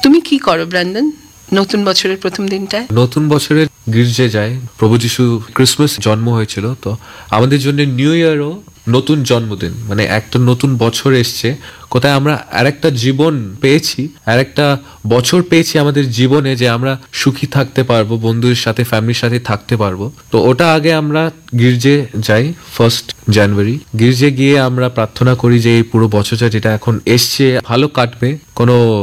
তুমি কি করো ব্র্যান্ডন নতুন বছরের প্রথম দিনটায়? নতুন বছরের গির্জে যায়। প্রভু যিশু ক্রিসমাস জন্ম হয়েছিল, তো আমাদের জন্য নিউ ইয়ারও নতুন জন্মদিন, মানে একটা নতুন বছর এসছে। কোথায় আমরা আরেকটা জীবন পেয়েছি, আরেকটা বছর পেয়েছি আমাদের জীবনে, যে আমরা সুখী থাকতে পারবো, বন্ধুদের সাথে ফ্যামিলির সাথে থাকতে পারবো। তো ওটা আগে আমরা গির্জে যাই 1 জানুয়ারি। গির্জে গিয়ে আমরা প্রার্থনা করি যে এই পুরো বছরটা যেটা এখন এসছে ভালো কাটবে, কোনো